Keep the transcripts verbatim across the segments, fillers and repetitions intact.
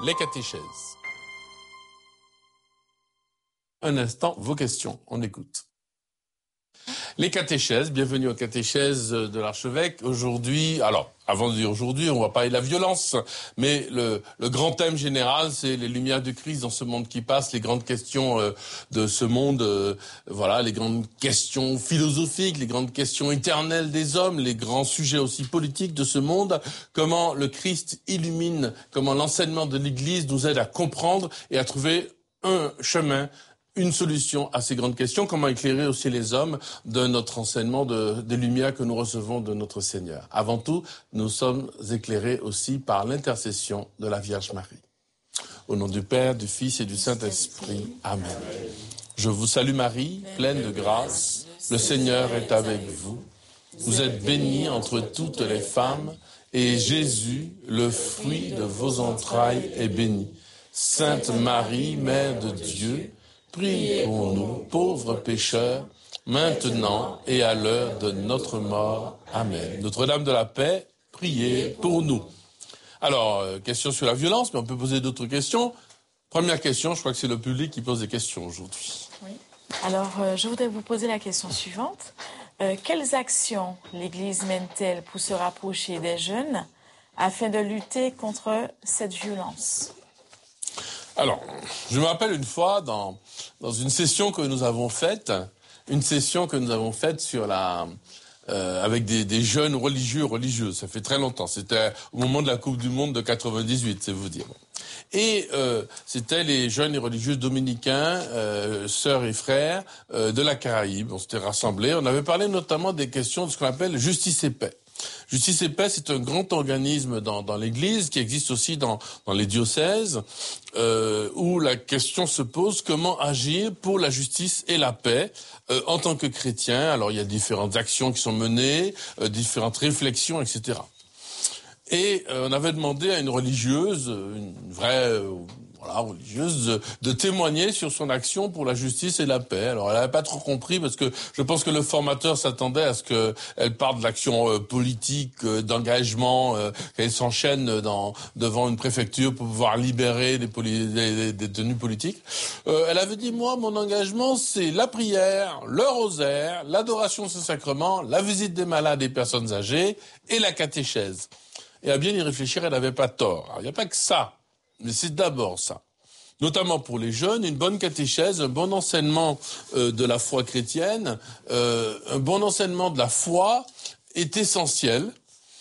les catéchèses. Un instant, vos questions, on écoute. Les catéchèses, bienvenue aux catéchèses de l'archevêque. Aujourd'hui, alors, avant de dire aujourd'hui, on va parler de la violence, mais le, le grand thème général, c'est les lumières du Christ dans ce monde qui passe, les grandes questions euh, de ce monde, euh, voilà, les grandes questions philosophiques, les grandes questions éternelles des hommes, les grands sujets aussi politiques de ce monde, comment le Christ illumine, comment l'enseignement de l'Église nous aide à comprendre et à trouver un chemin, une solution à ces grandes questions, comment éclairer aussi les hommes de notre enseignement, de, des lumières que nous recevons de notre Seigneur. Avant tout, nous sommes éclairés aussi par l'intercession de la Vierge Marie. Au nom du Père, du Fils et du Saint-Esprit. Amen. Je vous salue Marie, pleine de grâce, le Seigneur est avec vous. Vous êtes bénie entre toutes les femmes, et Jésus, le fruit de vos entrailles, est béni. Sainte Marie, Mère de Dieu, prie pour nous, pauvres pécheurs, maintenant et à l'heure de notre mort. Amen. Notre-Dame de la paix, priez pour nous. Alors, euh, question sur la violence, mais on peut poser d'autres questions. Première question, je crois que c'est le public qui pose des questions aujourd'hui. Oui. Alors, euh, je voudrais vous poser la question suivante. Euh, quelles actions l'Église mène-t-elle pour se rapprocher des jeunes afin de lutter contre cette violence ? Alors, je me rappelle une fois dans dans une session que nous avons faite, une session que nous avons faite sur la euh, avec des, des jeunes religieux religieuses. Ça fait très longtemps. C'était au moment de la Coupe du Monde de quatre-vingt-dix-huit, c'est vous dire. Et euh, c'était les jeunes et religieux dominicains, euh, sœurs et frères euh, de la Caraïbe. On s'était rassemblés. On avait parlé notamment des questions de ce qu'on appelle justice et paix. Justice et paix, c'est un grand organisme dans, dans l'Église qui existe aussi dans, dans les diocèses, euh, où la question se pose comment agir pour la justice et la paix euh, en tant que chrétien. Alors il y a différentes actions qui sont menées, euh, différentes réflexions, et cetera. Et euh, on avait demandé à une religieuse, une vraie euh, voilà, religieuse, de, de témoigner sur son action pour la justice et la paix. Alors elle n'avait pas trop compris parce que je pense que le formateur s'attendait à ce qu'elle parle de l'action euh, politique, euh, d'engagement, euh, qu'elle s'enchaîne dans, devant une préfecture pour pouvoir libérer des, poli- des, des détenus politiques. Euh, elle avait dit, moi, mon engagement, c'est la prière, le rosaire, l'adoration de ce sacrement, la visite des malades et personnes âgées et la catéchèse. Et à bien y réfléchir, elle n'avait pas tort. Alors, il n'y a pas que ça, mais c'est d'abord ça. Notamment pour les jeunes, une bonne catéchèse, un bon enseignement euh, de la foi chrétienne, euh, un bon enseignement de la foi est essentiel.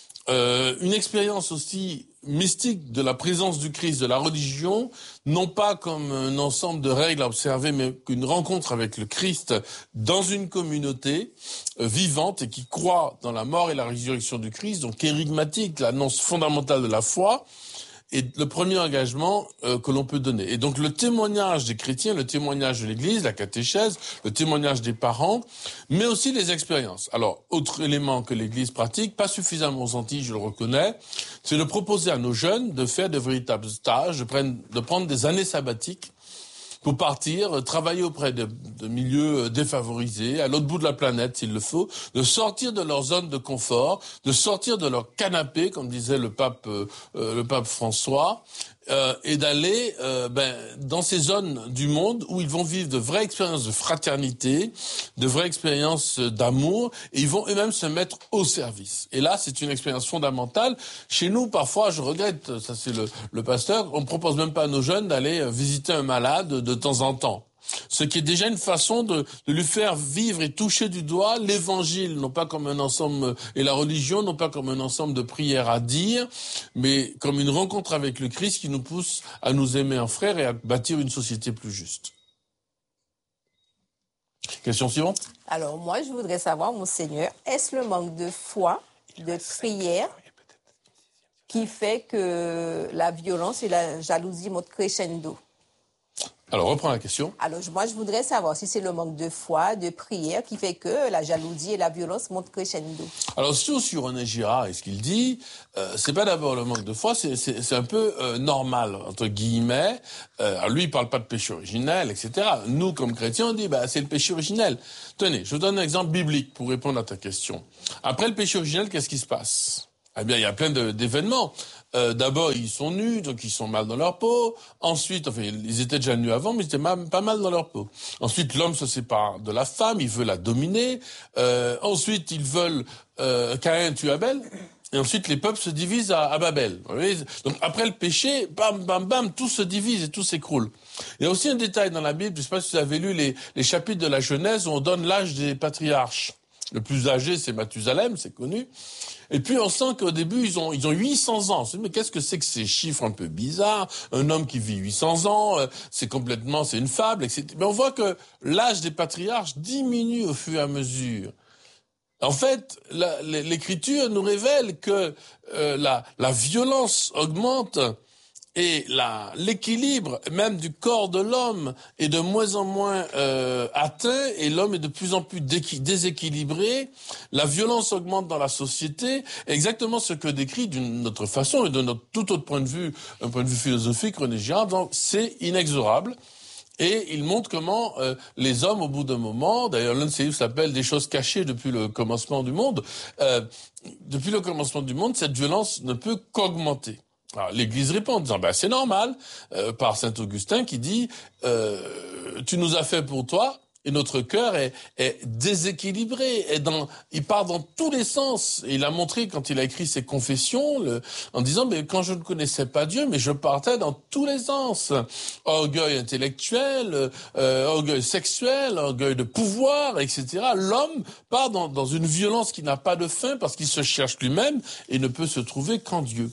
Euh, une expérience aussi mystique de la présence du Christ, de la religion, non pas comme un ensemble de règles à observer, mais qu'une rencontre avec le Christ dans une communauté euh, vivante et qui croit dans la mort et la résurrection du Christ, donc kérigmatique, l'annonce fondamentale de la foi, est le premier engagement euh, que l'on peut donner. Et donc le témoignage des chrétiens, le témoignage de l'Église, la catéchèse, le témoignage des parents, mais aussi les expériences. Alors, autre élément que l'Église pratique, pas suffisamment aux Antilles, je le reconnais, c'est de proposer à nos jeunes de faire de véritables stages, de prendre, de prendre des années sabbatiques pour partir, travailler auprès de, de milieux défavorisés, à l'autre bout de la planète s'il le faut, de sortir de leur zone de confort, de sortir de leur canapé, comme disait le pape, euh, le pape François, euh, et d'aller euh, ben, dans ces zones du monde où ils vont vivre de vraies expériences de fraternité, de vraies expériences d'amour, et ils vont eux-mêmes se mettre au service. Et là, c'est une expérience fondamentale. Chez nous, parfois, je regrette, ça c'est le, le pasteur, on ne propose même pas à nos jeunes d'aller visiter un malade de temps en temps. Ce qui est déjà une façon de, de lui faire vivre et toucher du doigt l'évangile, non pas comme un ensemble, et la religion, non pas comme un ensemble de prières à dire, mais comme une rencontre avec le Christ qui nous pousse à nous aimer en frères et à bâtir une société plus juste. Question suivante. Alors moi, je voudrais savoir, Monseigneur, est-ce le manque de foi, de prière, qui fait que la violence et la jalousie montent crescendo ? Alors, reprends la question. Alors, moi, je voudrais savoir si c'est le manque de foi, de prière, qui fait que la jalousie et la violence montent crescendo. Alors, surtout sur René Girard et ce qu'il dit, euh, c'est pas d'abord le manque de foi, c'est, c'est, c'est un peu euh, normal, entre guillemets. Euh, alors lui, il parle pas de péché originel, et cetera. Nous, comme chrétiens, on dit, bah, c'est le péché originel. Tenez, je vous donne un exemple biblique pour répondre à ta question. Après le péché originel, qu'est-ce qui se passe ? Eh bien, il y a plein de, d'événements. Euh, d'abord, ils sont nus, donc ils sont mal dans leur peau. Ensuite, enfin, ils étaient déjà nus avant, mais ils étaient mal, pas mal dans leur peau. Ensuite, l'homme se sépare de la femme, il veut la dominer. Euh, ensuite, ils veulent euh, Caïn tue Abel. Et ensuite, les peuples se divisent à, à Babel. Vous voyez, donc après le péché, bam, bam, bam, tout se divise et tout s'écroule. Il y a aussi un détail dans la Bible, je ne sais pas si vous avez lu les, les chapitres de la Genèse où on donne l'âge des patriarches. Le plus âgé, c'est Mathusalem, c'est connu. Et puis on sent qu'au début, ils ont ils ont huit cents ans. Mais qu'est-ce que c'est que ces chiffres un peu bizarres? Un homme qui vit huit cents ans, c'est complètement, c'est une fable, et cetera. Mais on voit que l'âge des patriarches diminue au fur et à mesure. En fait, la, l'Écriture nous révèle que euh, la, la violence augmente et la, l'équilibre même du corps de l'homme est de moins en moins euh, atteint et l'homme est de plus en plus déséquilibré. La violence augmente dans la société, exactement ce que décrit d'une autre façon et de notre tout autre point de vue, un point de vue philosophique, René Girard. Donc c'est inexorable. Et il montre comment euh, les hommes, au bout d'un moment, d'ailleurs l'un de ses livres s'appelle « Des choses cachées depuis le commencement du monde euh, », depuis le commencement du monde, cette violence ne peut qu'augmenter. Alors, l'Église répond en disant ben, « c'est normal euh, », par saint Augustin qui dit euh, « tu nous as fait pour toi ». Et notre cœur est, est déséquilibré, est dans, il part dans tous les sens. Et il a montré quand il a écrit ses confessions, le, en disant, mais quand je ne connaissais pas Dieu, mais je partais dans tous les sens. Orgueil intellectuel, euh, orgueil sexuel, orgueil de pouvoir, et cetera. L'homme part dans, dans une violence qui n'a pas de fin parce qu'il se cherche lui-même et ne peut se trouver qu'en Dieu.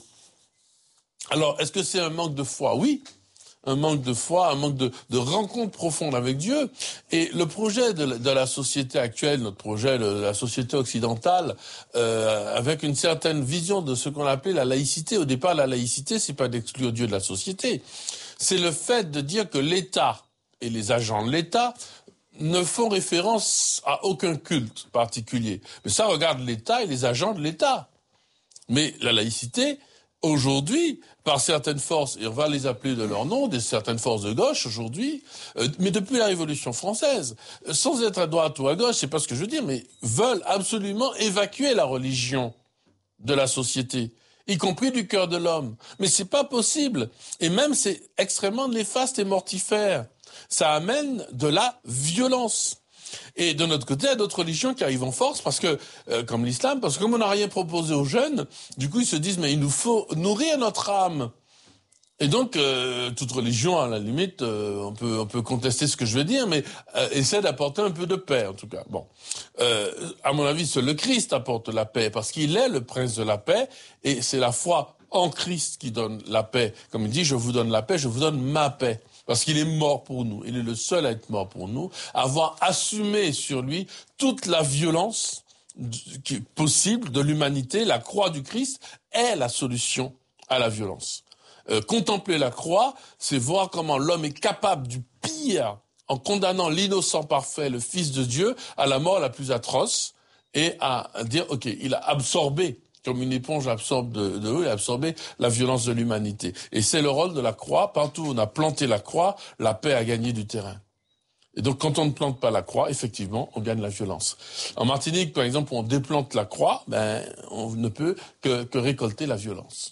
Alors, est-ce que c'est un manque de foi? Oui. Un manque de foi, un manque de, de rencontre profonde avec Dieu. Et le projet de la, de la société actuelle, notre projet de la société occidentale, euh, avec une certaine vision de ce qu'on appelait la laïcité. Au départ, la laïcité, c'est pas d'exclure Dieu de la société. C'est le fait de dire que l'État et les agents de l'État ne font référence à aucun culte particulier. Mais ça regarde l'État et les agents de l'État. Mais la laïcité, aujourd'hui, par certaines forces, et on va les appeler de leur nom, des certaines forces de gauche aujourd'hui, euh, mais depuis la Révolution française, sans être à droite ou à gauche, c'est pas ce que je veux dire, mais veulent absolument évacuer la religion de la société, y compris du cœur de l'homme. Mais c'est pas possible. Et même c'est extrêmement néfaste et mortifère. Ça amène de la violence. Et de notre côté, il y a d'autres religions qui arrivent en force, parce que, euh, comme l'islam, parce que comme on n'a rien proposé aux jeunes, du coup ils se disent, mais il nous faut nourrir notre âme. Et donc, euh, toute religion, à la limite, euh, on peut on peut contester ce que je veux dire, mais euh, essaie d'apporter un peu de paix, en tout cas. Bon, euh, à mon avis, seul le Christ apporte la paix, parce qu'il est le prince de la paix, et c'est la foi en Christ qui donne la paix. Comme il dit, je vous donne la paix, je vous donne ma paix. Parce qu'il est mort pour nous. Il est le seul à être mort pour nous. Avoir assumé sur lui toute la violence qui est possible de l'humanité. La croix du Christ est la solution à la violence. Euh, contempler la croix, c'est voir comment l'homme est capable du pire en condamnant l'innocent parfait, le Fils de Dieu, à la mort la plus atroce et à dire, ok, il a absorbé comme une éponge absorbe de, de l'eau, et absorber la violence de l'humanité. Et c'est le rôle de la croix. Partout où on a planté la croix, la paix a gagné du terrain. Et donc, quand on ne plante pas la croix, effectivement, on gagne la violence. En Martinique, par exemple, où on déplante la croix, ben, on ne peut que, que récolter la violence.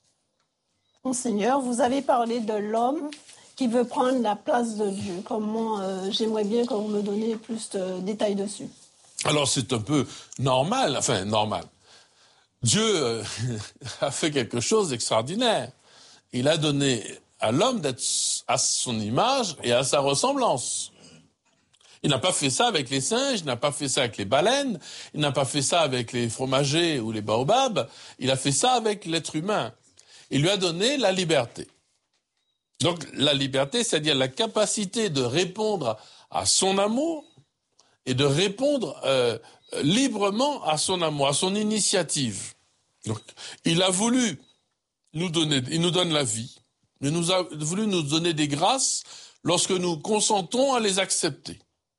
Monseigneur, vous avez parlé de l'homme qui veut prendre la place de Dieu. Comment, euh, j'aimerais bien que vous me donniez plus de détails dessus. Alors, c'est un peu normal, enfin, normal. Dieu euh, a fait quelque chose d'extraordinaire. Il a donné à l'homme d'être à son image et à sa ressemblance. Il n'a pas fait ça avec les singes, il n'a pas fait ça avec les baleines, il n'a pas fait ça avec les fromagers ou les baobabs, il a fait ça avec l'être humain. Il lui a donné la liberté. Donc la liberté, c'est-à-dire la capacité de répondre à son amour et de répondre euh, librement à son amour, à son initiative. Donc, il a voulu nous donner, il nous donne la vie, il nous a voulu nous donner des grâces lorsque nous consentons à les accepter.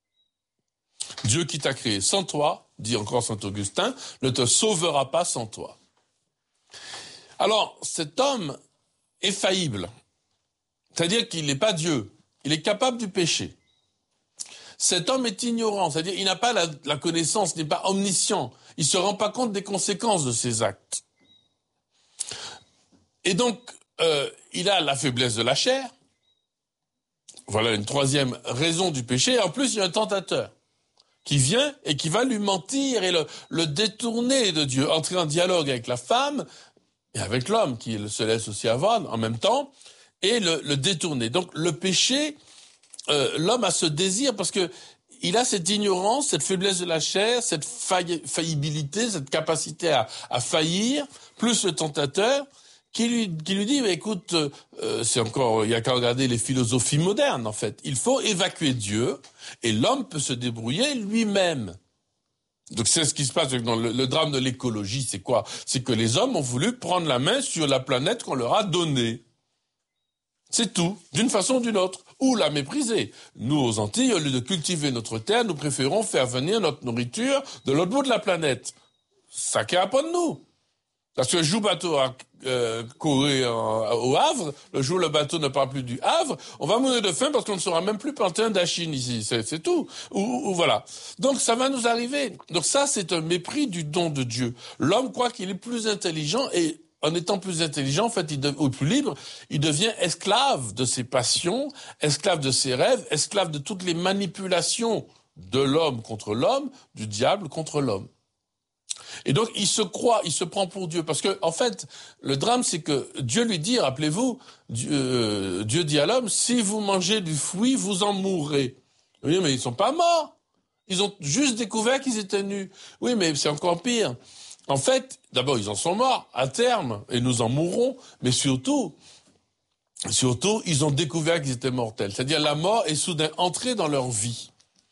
Dieu qui t'a créé sans toi, dit encore saint Augustin, ne te sauvera pas sans toi. Alors, cet homme est faillible, c'est-à-dire qu'il n'est pas Dieu, il est capable du péché. Cet homme est ignorant, c'est-à-dire il n'a pas la, la connaissance, il n'est pas omniscient, il ne se rend pas compte des conséquences de ses actes. Et donc, euh, il a la faiblesse de la chair. Voilà une troisième raison du péché. Et en plus, il y a un tentateur qui vient et qui va lui mentir et le, le détourner de Dieu, entrer en dialogue avec la femme et avec l'homme qui se laisse aussi avoir en même temps, et le, le détourner. Donc le péché, euh, l'homme a ce désir parce que il a cette ignorance, cette faiblesse de la chair, cette failli, faillibilité, cette capacité à, à faillir, plus le tentateur qui lui, qui lui dit, mais écoute, euh, c'est encore, il y a qu'à regarder les philosophies modernes en fait. Il faut évacuer Dieu et l'homme peut se débrouiller lui-même. Donc c'est ce qui se passe dans le, le drame de l'écologie, c'est quoi? C'est que les hommes ont voulu prendre la main sur la planète qu'on leur a donnée. C'est tout, d'une façon ou d'une autre, ou la mépriser. Nous, aux Antilles, au lieu de cultiver notre terre, nous préférons faire venir notre nourriture de l'autre bout de la planète. Ça qui apprend de nous. Parce que le jour bateau a euh, couru au Havre, le jour le bateau ne part plus du Havre, on va mourir de faim parce qu'on ne sera même plus pantin d'Achine ici, c'est, c'est tout. Ou, ou voilà. Donc ça va nous arriver. Donc ça, c'est un mépris du don de Dieu. L'homme croit qu'il est plus intelligent et en étant plus intelligent, en fait, il de, ou plus libre, il devient esclave de ses passions, esclave de ses rêves, esclave de toutes les manipulations de l'homme contre l'homme, du diable contre l'homme. Et donc, il se croit, il se prend pour Dieu. Parce que, en fait, le drame, c'est que Dieu lui dit, rappelez-vous, Dieu, euh, Dieu dit à l'homme, si vous mangez du fruit, vous en mourrez. Oui, mais ils sont pas morts. Ils ont juste découvert qu'ils étaient nus. Oui, mais c'est encore pire. En fait, d'abord, ils en sont morts, à terme, et nous en mourrons. Mais surtout, surtout, ils ont découvert qu'ils étaient mortels. C'est-à-dire, la mort est soudain entrée dans leur vie.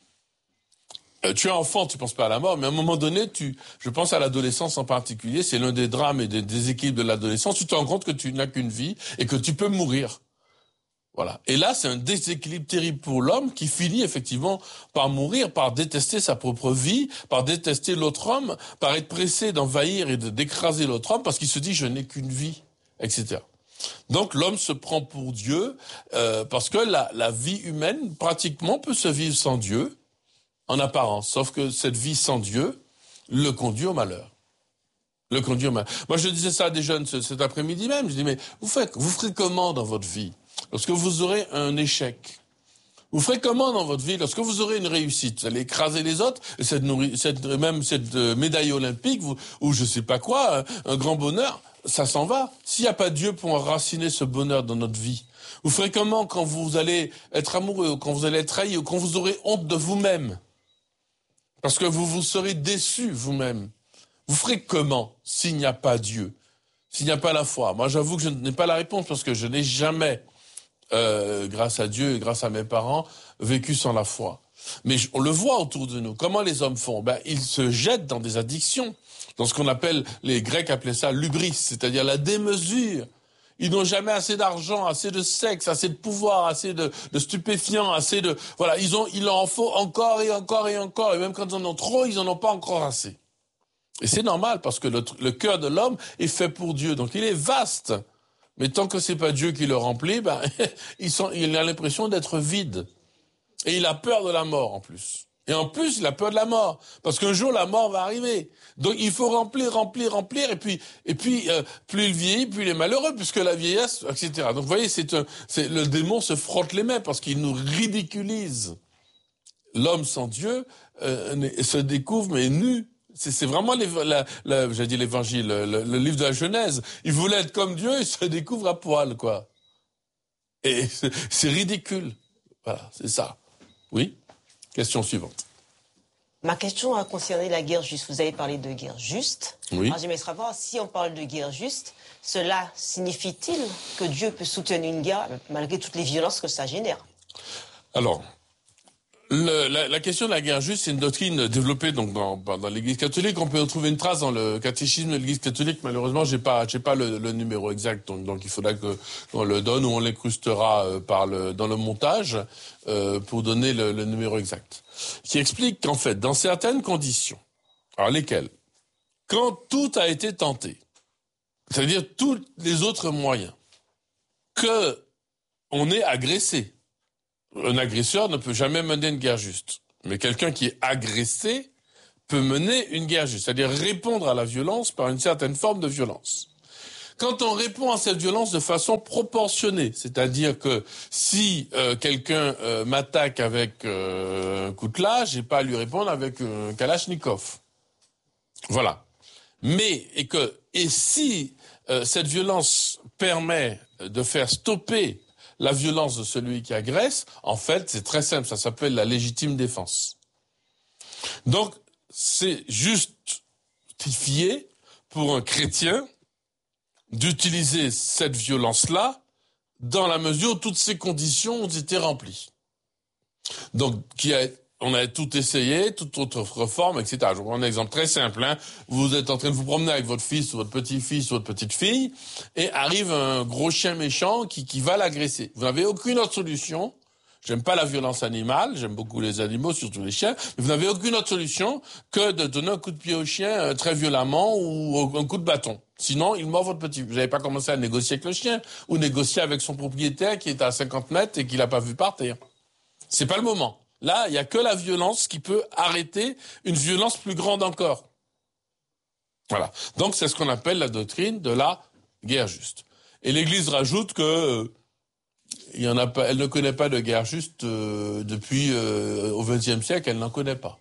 Euh, tu es enfant, tu penses pas à la mort, mais à un moment donné, tu, je pense à l'adolescence en particulier, c'est l'un des drames et des déséquilibres de l'adolescence, tu te rends compte que tu n'as qu'une vie et que tu peux mourir. Voilà. Et là, c'est un déséquilibre terrible pour l'homme qui finit effectivement par mourir, par détester sa propre vie, par détester l'autre homme, par être pressé d'envahir et de d'écraser l'autre homme parce qu'il se dit je n'ai qu'une vie, et cetera. Donc l'homme se prend pour Dieu euh, parce que la, la vie humaine pratiquement peut se vivre sans Dieu. En apparence, sauf que cette vie sans Dieu le conduit au malheur. Le conduit au malheur. Moi, je disais ça à des jeunes cet après-midi même. Je dis, mais vous faites, vous ferez comment dans votre vie lorsque vous aurez un échec? Vous ferez comment dans votre vie lorsque vous aurez une réussite? Vous allez écraser les autres, et cette, nourri- cette même cette médaille olympique, vous, ou je sais pas quoi, un, un grand bonheur, ça s'en va. S'il n'y a pas Dieu pour enraciner ce bonheur dans notre vie, vous ferez comment quand vous allez être amoureux, ou quand vous allez être trahi, ou quand vous aurez honte de vous-même? Parce que vous vous serez déçu vous-même. Vous ferez comment s'il n'y a pas Dieu, s'il n'y a pas la foi? Moi, j'avoue que je n'ai pas la réponse parce que je n'ai jamais, euh, grâce à Dieu et grâce à mes parents, vécu sans la foi. Mais on le voit autour de nous. Comment les hommes font? Ben, ils se jettent dans des addictions, dans ce qu'on appelle, les Grecs appelaient ça l'hubris, c'est-à-dire la démesure. Ils n'ont jamais assez d'argent, assez de sexe, assez de pouvoir, assez de, de stupéfiants, assez de... Voilà, ils ont, il leur en faut encore et encore et encore. Et même quand ils en ont trop, ils en ont pas encore assez. Et c'est normal parce que le, le cœur de l'homme est fait pour Dieu. Donc il est vaste. Mais tant que c'est pas Dieu qui le remplit, ben, ils sont, il a l'impression d'être vide. Et il a peur de la mort en plus. Et en plus, il a peur de la mort. Parce qu'un jour, la mort va arriver. Donc, il faut remplir, remplir, remplir. Et puis, et puis euh, plus il vieillit, plus il est malheureux, puisque la vieillesse, et cetera. Donc, vous voyez, c'est un, c'est, le démon se frotte les mains parce qu'il nous ridiculise. L'homme sans Dieu euh, se découvre, mais nu. C'est, c'est vraiment, la, la, j'ai dit l'évangile, le, le livre de la Genèse. Il voulait être comme Dieu, il se découvre à poil, quoi. Et c'est, c'est ridicule. Voilà, c'est ça. Oui? Question suivante. Ma question a concerné la guerre juste. Vous avez parlé de guerre juste. Oui. Alors j'aimerais savoir, si on parle de guerre juste, cela signifie-t-il que Dieu peut soutenir une guerre malgré toutes les violences que ça génère? Alors, le, la, la question de la guerre juste, c'est une doctrine développée donc dans, dans l'Église catholique. On peut retrouver une trace dans le catéchisme de l'Église catholique. Malheureusement, j'ai pas, j'ai pas le, le numéro exact, donc, donc il faudra que on le donne ou on l'incrustera euh, par le dans le montage euh, pour donner le, le numéro exact. Qui explique qu'en fait, dans certaines conditions, alors lesquelles, quand tout a été tenté, c'est-à-dire tous les autres moyens, que on est agressé. Un agresseur ne peut jamais mener une guerre juste. Mais quelqu'un qui est agressé peut mener une guerre juste, c'est-à-dire répondre à la violence par une certaine forme de violence. quand on répond à cette violence de façon proportionnée, c'est-à-dire que si euh, quelqu'un euh, m'attaque avec euh, un coutelas, j'ai pas à lui répondre avec un kalachnikov. Voilà. Mais et que et si euh, cette violence permet de faire stopper la violence de celui qui agresse, en fait, c'est très simple, ça s'appelle la légitime défense. Donc, c'est justifié pour un chrétien d'utiliser cette violence-là dans la mesure où toutes ces conditions ont été remplies. Donc, qui a, on a tout essayé, toute autre réforme, et cetera. Je vous prends un exemple très simple. Hein. Vous êtes en train de vous promener avec votre fils ou votre petit-fils ou votre petite-fille et arrive un gros chien méchant qui, qui va l'agresser. Vous n'avez aucune autre solution. J'aime pas la violence animale, j'aime beaucoup les animaux, surtout les chiens, mais vous n'avez aucune autre solution que de donner un coup de pied au chien euh, très violemment ou un coup de bâton. Sinon, il mord votre petit. Vous n'avez pas commencé à négocier avec le chien ou négocier avec son propriétaire qui est à cinquante mètres et qui l'a pas vu partir. C'est pas le moment. Là, il y a que la violence qui peut arrêter une violence plus grande encore. Voilà. Donc, c'est ce qu'on appelle la doctrine de la guerre juste. Et l'Église rajoute que euh, il y en a pas, elle ne connaît pas de guerre juste euh, depuis euh, au vingtième siècle, elle n'en connaît pas.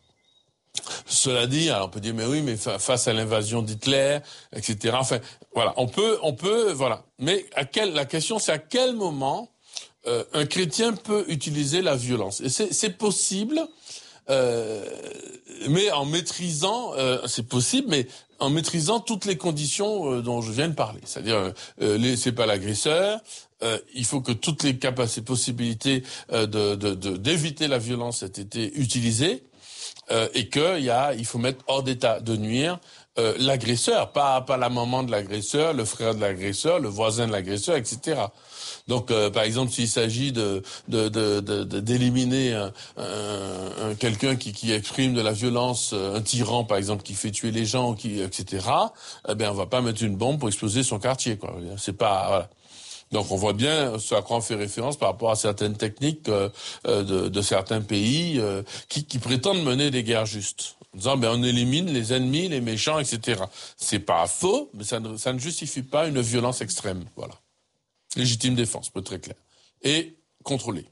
Cela dit, alors on peut dire mais oui, mais fa- face à l'invasion d'Hitler, et cetera. Enfin, voilà, on peut, on peut, voilà. Mais à quel, la question, c'est à quel moment euh, un chrétien peut utiliser la violence. Et c'est, c'est possible, euh, mais en maîtrisant, euh, c'est possible, mais en maîtrisant toutes les conditions euh, dont je viens de parler. C'est-à-dire, euh, les, c'est pas l'agresseur. Euh, il faut que toutes les capacités, possibilités euh, de, de, de, d'éviter la violence aient été utilisées euh, et que il y a, il faut mettre hors d'état de nuire euh, l'agresseur, pas pas la maman de l'agresseur, le frère de l'agresseur, le voisin de l'agresseur, et cetera. Donc, euh, par exemple, s'il s'agit de, de, de, de, de d'éliminer un, un, un, quelqu'un qui, qui exprime de la violence, un tyran, par exemple, qui fait tuer les gens, qui, et cetera. Eh bien, on va pas mettre une bombe pour exploser son quartier, quoi. C'est pas, voilà. Donc on voit bien ce à quoi on fait référence par rapport à certaines techniques euh, de, de certains pays euh, qui, qui prétendent mener des guerres justes, en disant ben on élimine les ennemis, les méchants, et cetera. C'est pas faux, mais ça ne, ça ne justifie pas une violence extrême. Voilà. Légitime défense, peut être très clair. Et contrôlée.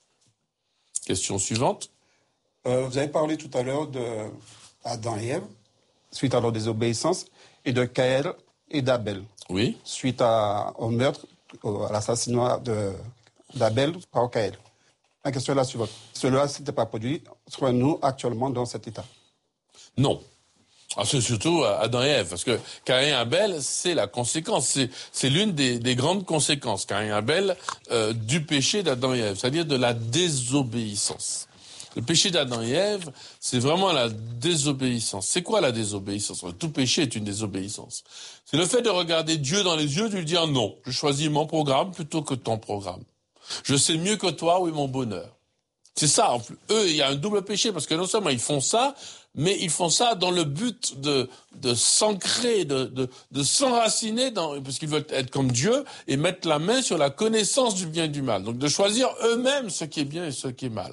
Question suivante. Euh, vous avez parlé tout à l'heure de Adam et Ève, suite à leur désobéissance, et de Caïn et d'Abel. Oui. Suite à, au meurtre, à l'assassinat de, d'Abel par Caïn. Ma question est la suivante. Cela s'était pas produit, serons-nous actuellement dans cet état? Non. Ah, c'est surtout Adam et Ève, parce que Caïn et Abel, c'est la conséquence, c'est, c'est l'une des, des grandes conséquences, Caïn et Abel, euh, du péché d'Adam et Ève, c'est-à-dire de la désobéissance. Le péché d'Adam et Ève, c'est vraiment la désobéissance. C'est quoi la désobéissance? Tout péché est une désobéissance. C'est le fait de regarder Dieu dans les yeux et de lui dire non, je choisis mon programme plutôt que ton programme. Je sais mieux que toi où est mon bonheur. C'est ça, en plus. Eux, il y a un double péché, parce que non seulement ils font ça, mais ils font ça dans le but de, de s'ancrer, de, de, de s'enraciner, dans, parce qu'ils veulent être comme Dieu, et mettre la main sur la connaissance du bien et du mal. Donc de choisir eux-mêmes ce qui est bien et ce qui est mal.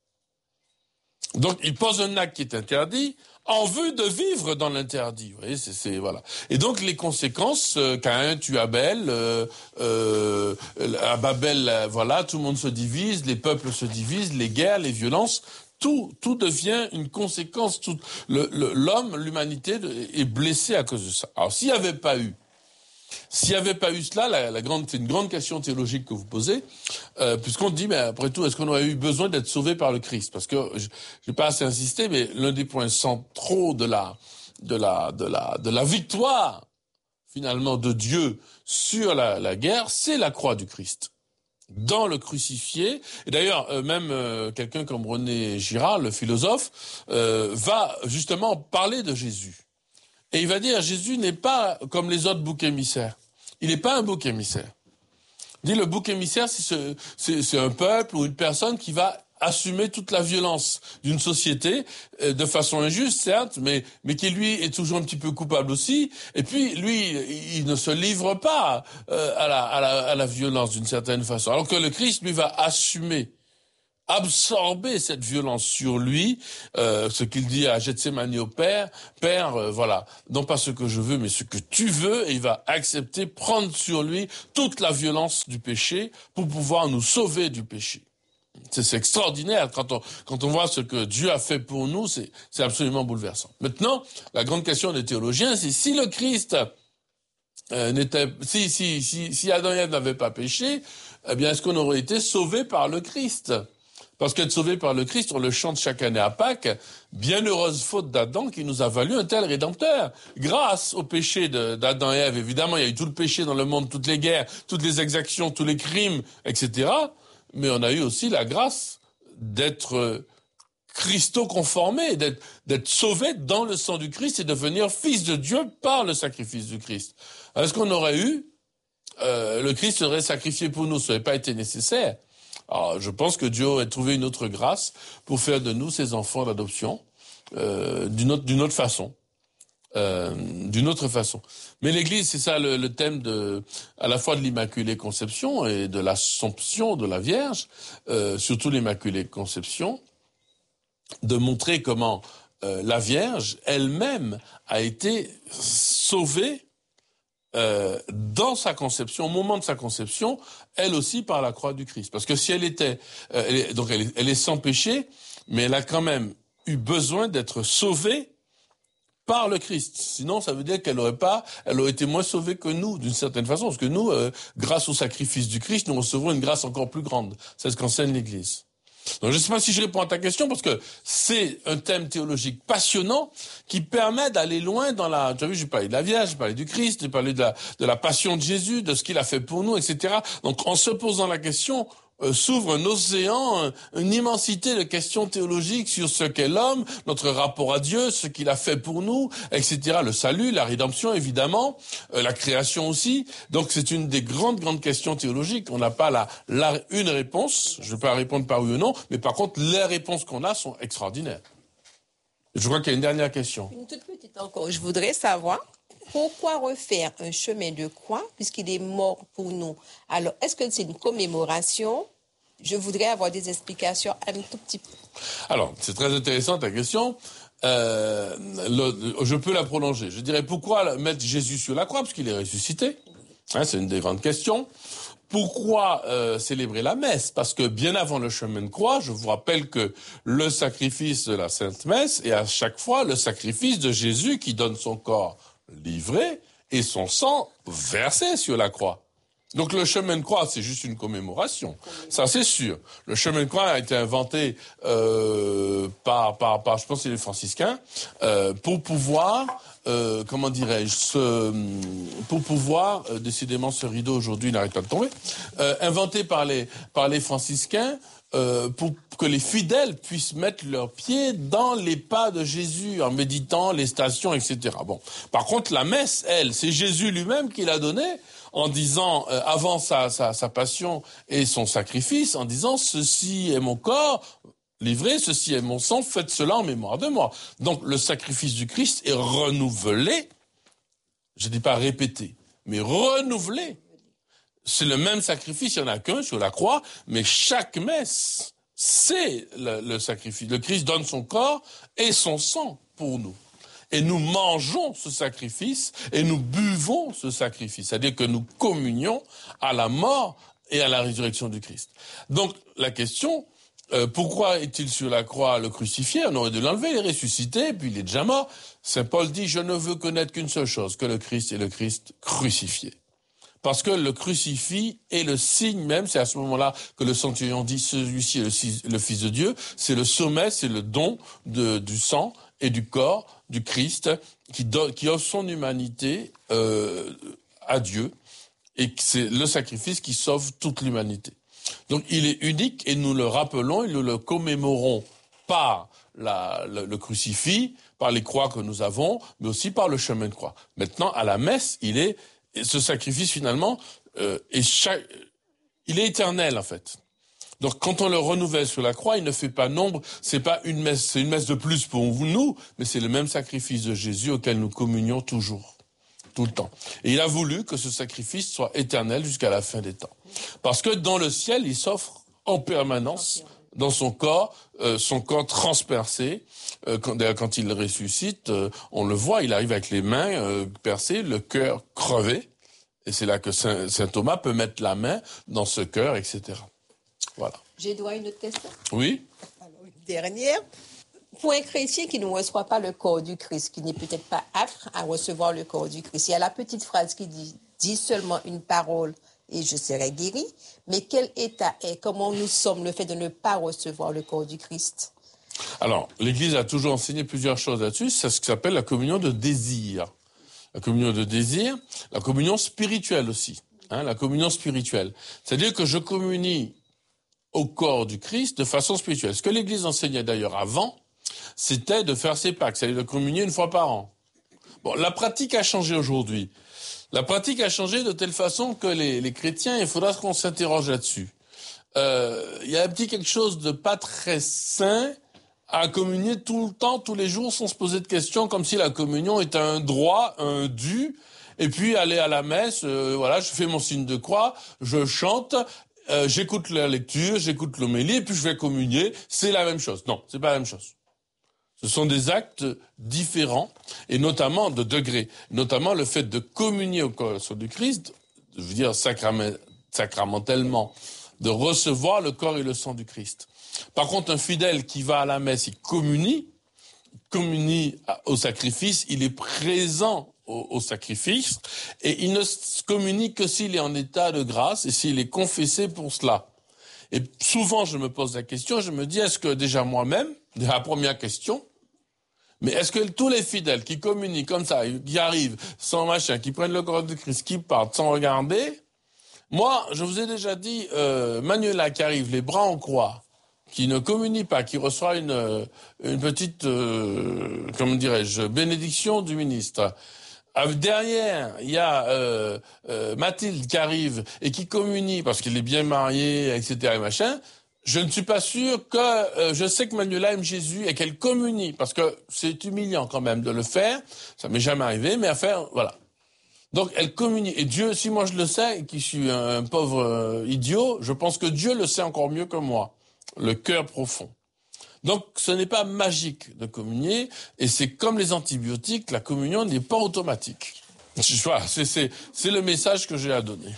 Donc ils posent un acte qui est interdit, en vue de vivre dans l'interdit. Vous voyez, c'est, c'est voilà. Et donc les conséquences, euh, Caïn tue Abel, euh, euh, à Babel, euh, voilà, tout le monde se divise, les peuples se divisent, les guerres, les violences, tout, tout devient une conséquence. Tout, le, le, l'homme, l'humanité est blessé à cause de ça. Alors s'il n'y avait pas eu, s'il n'y avait pas eu cela, la, la grande, c'est une grande question théologique que vous posez, euh, puisqu'on dit, mais après tout, est-ce qu'on aurait eu besoin d'être sauvé par le Christ? Parce que je n'ai pas assez insisté, mais l'un des points centraux de la, de la, de la, de la victoire finalement de Dieu sur la, la guerre, c'est la croix du Christ. Dans le crucifié, et d'ailleurs euh, même euh, quelqu'un comme René Girard, le philosophe, euh, va justement parler de Jésus. Et il va dire, Jésus n'est pas comme les autres boucs émissaires. Il n'est pas un bouc émissaire. Il dit, le bouc émissaire, c'est, ce, c'est, c'est un peuple ou une personne qui va assumer toute la violence d'une société, euh, de façon injuste, certes, mais, mais qui, lui, est toujours un petit peu coupable aussi. Et puis, lui, il ne se livre pas euh, à, la, à, la, à la violence d'une certaine façon. Alors que le Christ, lui, va assumer absorber cette violence sur lui, euh, ce qu'il dit à Gethsémani au Père, Père, euh, voilà, non pas ce que je veux, mais ce que tu veux, et il va accepter, prendre sur lui toute la violence du péché pour pouvoir nous sauver du péché. C'est, c'est extraordinaire quand on quand on voit ce que Dieu a fait pour nous, c'est c'est absolument bouleversant. Maintenant, la grande question des théologiens, c'est si le Christ euh, n'était si si si si Adam et Ève n'avaient pas péché, eh bien est-ce qu'on aurait été sauvé par le Christ? Parce qu'être sauvé par le Christ, on le chante chaque année à Pâques, bienheureuse faute d'Adam qui nous a valu un tel rédempteur. Grâce au péché de, d'Adam et Ève, évidemment, il y a eu tout le péché dans le monde, toutes les guerres, toutes les exactions, tous les crimes, et cetera. Mais on a eu aussi la grâce d'être Christo-conformé, d'être, d'être sauvé dans le sang du Christ et de devenir fils de Dieu par le sacrifice du Christ. Est-ce qu'on aurait eu, euh, le Christ serait sacrifié pour nous, ça n'aurait pas été nécessaire. Alors, je pense que Dieu aurait trouvé une autre grâce pour faire de nous ses enfants d'adoption, euh, d'une autre, d'une autre façon. Euh, d'une autre façon. Mais l'Église, c'est ça le, le thème de, à la fois de l'Immaculée Conception et de l'Assomption de la Vierge, euh, surtout l'Immaculée Conception, de montrer comment euh, la Vierge elle-même a été sauvée euh, dans sa conception, au moment de sa conception, elle aussi par la croix du Christ. Parce que si elle était, euh, elle est, donc elle est, elle est sans péché, mais elle a quand même eu besoin d'être sauvée par le Christ. Sinon, ça veut dire qu'elle n'aurait pas, elle aurait été moins sauvée que nous, d'une certaine façon. Parce que nous, euh, grâce au sacrifice du Christ, nous recevons une grâce encore plus grande. C'est ce qu'enseigne l'Église. Donc, je ne sais pas si je réponds à ta question, parce que c'est un thème théologique passionnant qui permet d'aller loin dans la... Tu as vu, j'ai parlé de la Vierge, j'ai parlé du Christ, j'ai parlé de la, de la passion de Jésus, de ce qu'il a fait pour nous, et cetera. Donc, en se posant la question... Euh, s'ouvre un océan, un, une immensité de questions théologiques sur ce qu'est l'homme, notre rapport à Dieu, ce qu'il a fait pour nous, et cetera. Le salut, la rédemption, évidemment, euh, la création aussi. Donc c'est une des grandes, grandes questions théologiques. On n'a pas la, la, une réponse, je ne vais pas répondre par oui ou non, mais par contre, les réponses qu'on a sont extraordinaires. Je crois qu'il y a une dernière question. Une toute petite encore. Je voudrais savoir... Pourquoi refaire un chemin de croix puisqu'il est mort pour nous? Alors, est-ce que c'est une commémoration? Je voudrais avoir des explications un tout petit peu. Alors, c'est très intéressant ta question. Euh, le, je peux la prolonger. Je dirais pourquoi mettre Jésus sur la croix parce qu'il est ressuscité. Hein, c'est une des grandes questions. Pourquoi euh, célébrer la messe? Parce que bien avant le chemin de croix, je vous rappelle que le sacrifice de la Sainte Messe est à chaque fois le sacrifice de Jésus qui donne son corps livré et son sang versé sur la croix. Donc le chemin de croix, c'est juste une commémoration. Ça, c'est sûr. Le chemin de croix a été inventé euh, par, par, par, je pense, que c'est les franciscains, euh, pour pouvoir, euh, comment dirais-je, ce, pour pouvoir, euh, décidément, ce rideau aujourd'hui n'arrête pas de tomber, euh, inventé par les, par les franciscains. Euh, pour que les fidèles puissent mettre leurs pieds dans les pas de Jésus en méditant les stations, et cetera. Bon, par contre, la messe, elle, c'est Jésus lui-même qui l'a donnée en disant, euh, avant sa, sa, sa passion et son sacrifice, en disant « Ceci est mon corps livré, ceci est mon sang, faites cela en mémoire de moi ». Donc, le sacrifice du Christ est renouvelé, je ne dis pas répété, mais renouvelé. C'est le même sacrifice, il n'y en a qu'un sur la croix, mais chaque messe, c'est le, le sacrifice. Le Christ donne son corps et son sang pour nous. Et nous mangeons ce sacrifice et nous buvons ce sacrifice. C'est-à-dire que nous communions à la mort et à la résurrection du Christ. Donc la question, euh, pourquoi est-il sur la croix le crucifié? On aurait dû l'enlever, il est ressuscité, puis il est déjà mort. Saint Paul dit, je ne veux connaître qu'une seule chose, que le Christ est le Christ crucifié. Parce que le crucifix est le signe même, c'est à ce moment-là que le centurion dit, celui-ci est le, le Fils de Dieu, c'est le sommet, c'est le don de, du sang et du corps du Christ qui, donne, qui offre son humanité euh, à Dieu, et c'est le sacrifice qui sauve toute l'humanité. Donc il est unique et nous le rappelons et nous le commémorons par la, le, le crucifix, par les croix que nous avons, mais aussi par le chemin de croix. Maintenant, à la messe, il est... Et ce sacrifice, finalement, euh, est chaque... il est éternel, en fait. Donc, quand on le renouvelle sur la croix, il ne fait pas nombre. C'est pas une messe, c'est une messe de plus pour nous, mais c'est le même sacrifice de Jésus auquel nous communions toujours, tout le temps. Et il a voulu que ce sacrifice soit éternel jusqu'à la fin des temps. Parce que dans le ciel, il s'offre en permanence dans son corps, euh, son corps transpercé. Euh, quand, d'ailleurs, quand il ressuscite, euh, on le voit, il arrive avec les mains euh, percées, le cœur crevé. Et c'est là que Saint, Saint Thomas peut mettre la main dans ce cœur, et cetera. Voilà. J'ai droit à une autre question? Oui. Alors, une dernière. Pour un chrétien qui ne reçoit pas le corps du Christ, qui n'est peut-être pas apte à recevoir le corps du Christ, il y a la petite phrase qui dit « dis seulement une parole et je serai guéri ». Mais quel état est, comment nous sommes le fait de ne pas recevoir le corps du Christ? Alors, l'Église a toujours enseigné plusieurs choses là-dessus. C'est ce qui s'appelle la communion de désir. La communion de désir, la communion spirituelle aussi. Hein, la communion spirituelle. C'est-à-dire que je communie au corps du Christ de façon spirituelle. Ce que l'Église enseignait d'ailleurs avant, c'était de faire ses Pâques, c'est-à-dire de communier une fois par an. Bon, la pratique a changé aujourd'hui. La pratique a changé de telle façon que les, les chrétiens, il faudra qu'on s'interroge là-dessus. Euh, il y a un petit quelque chose de pas très sain à communier tout le temps, tous les jours, sans se poser de questions, comme si la communion était un droit, un dû, et puis aller à la messe, euh, voilà, je fais mon signe de croix, je chante, euh, j'écoute la lecture, j'écoute l'homélie, et puis je vais communier, c'est la même chose. Non, c'est pas la même chose. Ce sont des actes différents, et notamment de degrés. Notamment le fait de communier au corps du Christ, je veux dire sacrament, sacramentellement, de recevoir le corps et le sang du Christ. Par contre, un fidèle qui va à la messe, il communie, communie au sacrifice, il est présent au, au sacrifice, et il ne communie que s'il est en état de grâce et s'il est confessé pour cela. Et souvent, je me pose la question, je me dis, est-ce que déjà moi-même, la première question, mais est-ce que tous les fidèles qui communient comme ça, qui arrivent sans machin, qui prennent le corps de Christ, qui partent sans regarder, moi, je vous ai déjà dit, euh, Manuela qui arrive les bras en croix, qui ne communie pas, qui reçoit une, une petite, euh, comment dirais-je, bénédiction du ministre. Derrière, il y a euh, euh, Mathilde qui arrive et qui communie parce qu'il est bien marié, et cetera et machin. Je ne suis pas sûr que... Euh, je sais que Manuela aime Jésus et qu'elle communie, parce que c'est humiliant quand même de le faire. Ça m'est jamais arrivé, mais à faire, voilà. Donc elle communie. Et Dieu, si moi je le sais, et que je suis un, un pauvre euh, idiot, je pense que Dieu le sait encore mieux que moi. Le cœur profond. Donc ce n'est pas magique de communier, et c'est comme les antibiotiques, la communion n'est pas automatique. Voilà, c'est, c'est, c'est le message que j'ai à donner.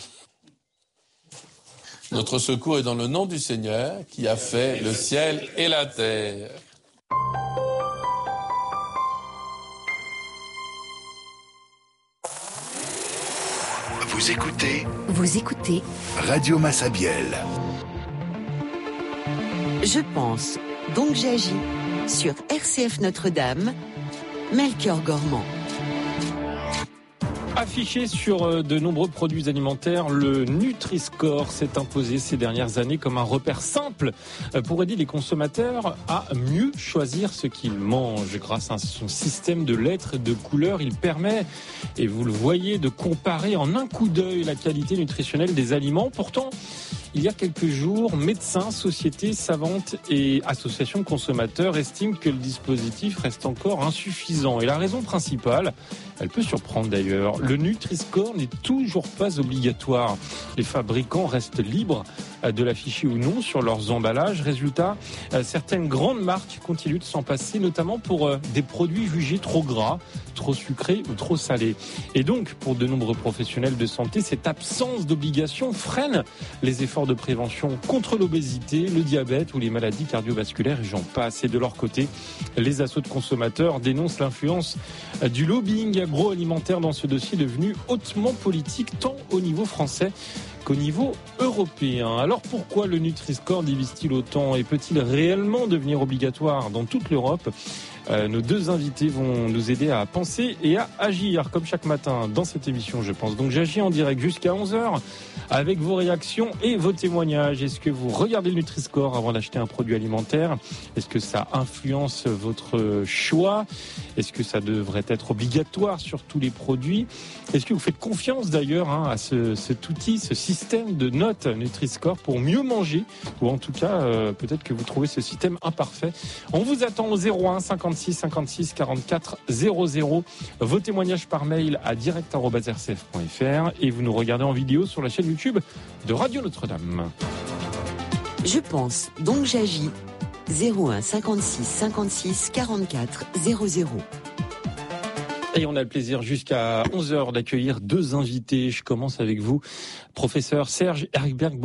Notre secours est dans le nom du Seigneur qui a fait le ciel et la terre. Vous écoutez Vous écoutez Radio Massabielle. Je pense, donc j'agis sur R C F Notre-Dame, Melchior Gormand. Affiché sur de nombreux produits alimentaires, le Nutri-Score s'est imposé ces dernières années comme un repère simple pour aider les consommateurs à mieux choisir ce qu'ils mangent. Grâce à son système de lettres et de couleurs, il permet, et vous le voyez, de comparer en un coup d'œil la qualité nutritionnelle des aliments. Pourtant, il y a quelques jours, médecins, sociétés savantes et associations de consommateurs estiment que le dispositif reste encore insuffisant. Et la raison principale, elle peut surprendre d'ailleurs, le Nutri-Score n'est toujours pas obligatoire. Les fabricants restent libres de l'afficher ou non sur leurs emballages. Résultat, certaines grandes marques continuent de s'en passer, notamment pour des produits jugés trop gras, trop sucrés ou trop salés. Et donc, pour de nombreux professionnels de santé, cette absence d'obligation freine les efforts de prévention contre l'obésité, le diabète ou les maladies cardiovasculaires, et j'en passe. Et de leur côté, les assos de consommateurs dénoncent l'influence du lobbying agroalimentaire dans ce dossier devenu hautement politique, tant au niveau français qu'au niveau européen. Alors pourquoi le Nutri-Score divise-t-il autant et peut-il réellement devenir obligatoire dans toute l'Europe ? Euh, nos deux invités vont nous aider à penser et à agir, comme chaque matin dans cette émission, je pense. Donc j'agis en direct jusqu'à onze heures avec vos réactions et vos témoignages. Est-ce que vous regardez le Nutri-Score avant d'acheter un produit alimentaire ? Est-ce que ça influence votre choix ? Est-ce que ça devrait être obligatoire sur tous les produits ? Est-ce que vous faites confiance d'ailleurs hein, à ce, cet outil, ce système de notes Nutri-Score pour mieux manger ? Ou en tout cas, euh, peut-être que vous trouvez ce système imparfait. On vous attend au zéro un cinquante-six cinquante-six quarante-quatre zéro zéro. Vos témoignages par mail à direct arobase r c f point f r et vous nous regardez en vidéo sur la chaîne YouTube de Radio Notre-Dame. Je pense, donc j'agis. zéro un cinquante-six cinquante-six quarante-quatre zéro zéro. Et on a le plaisir jusqu'à onze heures d'accueillir deux invités. Je commence avec vous, professeur Serge Erikberg.